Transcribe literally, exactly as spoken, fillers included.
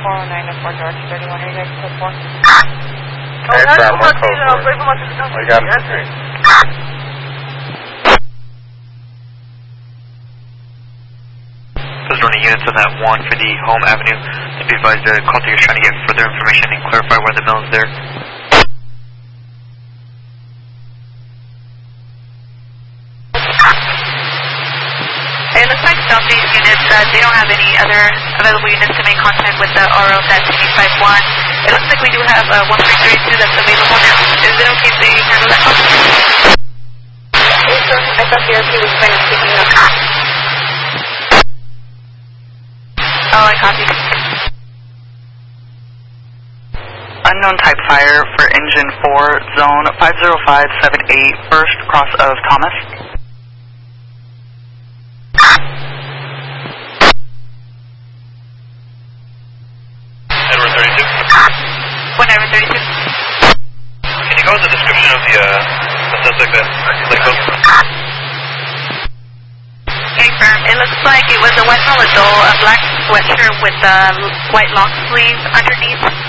four oh nine and four George thirty-one. Are you guys code four? Hey, Sam, we're code four. We got him. Those running units on that one for the Home Avenue. To be advised, the call taker is trying to get further information and clarify where the mill is there. It looks like Southeast units, uh, they don't have any other available units to make contact with the R O at T five one. It looks like we do have uh, one three three two that's available now. Is it okay if they handle that call? Yes, sir. I thought the R P was kind of picking up. Oh, I copy. Unknown type fire for engine four, zone five zero five seven eight, first cross of Thomas. Edward thirty-two. one Edward thirty-two. Can you go with the description of the, uh, the suspect that like goes? Okay, firm. It looks like it was a white adult, a black sweatshirt with uh, white long sleeves underneath.